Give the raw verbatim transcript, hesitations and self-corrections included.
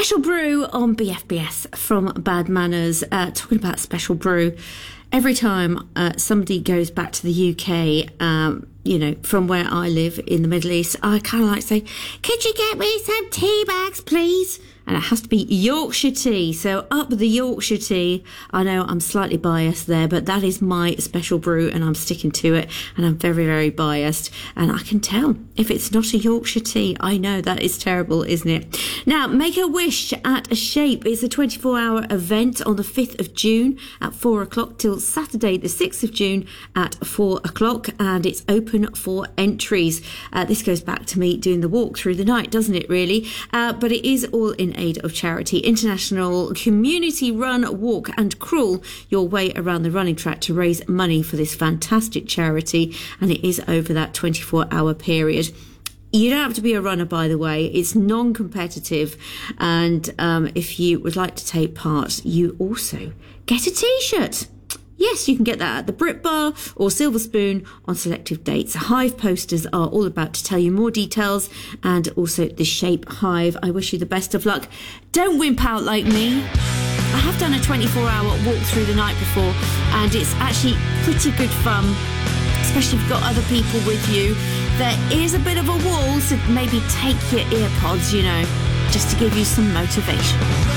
Special Brew on B F B S from Bad Manners. Uh, talking about Special Brew, every time uh, somebody goes back to the U K, um, you know, from where I live in the Middle East, I kind of like to say, could you get me some tea bags, please? And it has to be Yorkshire tea. So up with the Yorkshire tea. I know I'm slightly biased there, but that is my Special Brew and I'm sticking to it. And I'm very, very biased. And I can tell if it's not a Yorkshire tea. I know that is terrible, isn't it? Now, Make a Wish at a Shape is a twenty-four hour event on the fifth of June at four o'clock till Saturday the sixth of June at four o'clock. And it's open for entries. Uh, this goes back to me doing the walk through the night, doesn't it, really? Uh, but it is all in aid of charity. International community run, walk and crawl your way around the running track to raise money for this fantastic charity, and it is over that twenty-four hour period. You don't have to be a runner, by the way. It's non-competitive, and um, if you would like to take part, you also get a t-shirt. Yes, you can get that at the Brit Bar or Silver Spoon on selective dates. Hive posters are all about to tell you more details, and also the Shape Hive. I wish you the best of luck. Don't wimp out like me. I have done a twenty-four hour walk through the night before, and it's actually pretty good fun, especially if you've got other people with you. There is a bit of a wall, so maybe take your earpods, you know, just to give you some motivation.